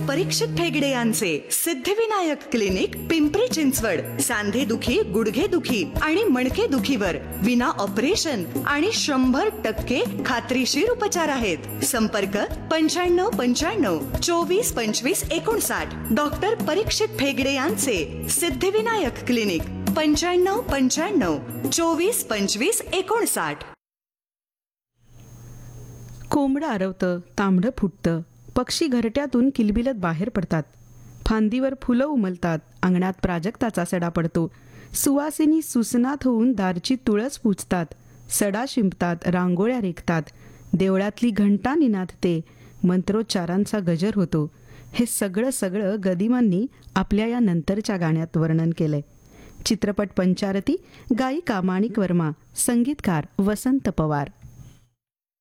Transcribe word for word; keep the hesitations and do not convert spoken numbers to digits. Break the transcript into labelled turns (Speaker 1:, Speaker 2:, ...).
Speaker 1: परीक्षित ठेगडे यांचे सिद्धिविनायक क्लिनिक पिंपरी चिंचवड. सांधे दुखी, गुडघे दुखी आणि मणके दुखीवर विना ऑपरेशन आणि शंभर टक्के खात्रीशीर उपचार आहेत. संपर्क पंच्याण्णव पंच्याण्णव चोवीस पंचवीस एकोणसाठ. डॉक्टर परीक्षित ठेगडे यांचे सिद्धिविनायक क्लिनिक पंच्याण्णव पंच्याण्णव चोवीस पंचवीस एकोणसाठ.
Speaker 2: कोंबडं आरवतं, तांबडं फुटतं, पक्षी घरट्यातून किलबिलत बाहेर पडतात, फांदीवर फुलं उमलतात, अंगणात प्राजक्ताचा सडा पडतो, सुवासिनी सुसनात होऊन दारची तुळस पूजतात, सडा शिंपतात, रांगोळ्या रेखतात, देवळातली घंटा निनादते, मंत्रोच्चारांचा गजर होतो. हे सगळं सगळं गदिमांनी आपल्या या नंतरच्या गाण्यात वर्णन केलंय. चित्रपट पंचारती, गायिका माणिक वर्मा, संगीतकार वसंत पवार.